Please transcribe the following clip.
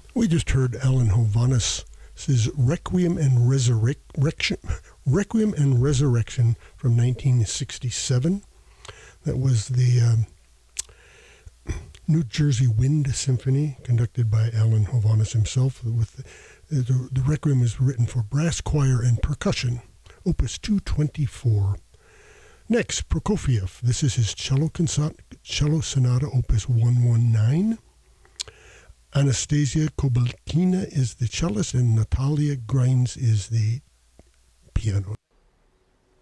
We just heard Alan Hovhaness' Requiem and Resurrection from 1967. That was the New Jersey Wind Symphony, conducted by Alan Hovhaness himself. With the Requiem is written for brass, choir, and percussion, Opus 224. Next, Prokofiev. This is his Cello Sonata, Opus 119. Anastasia Kobalkina is the cellist, and Natalia Grines is the piano.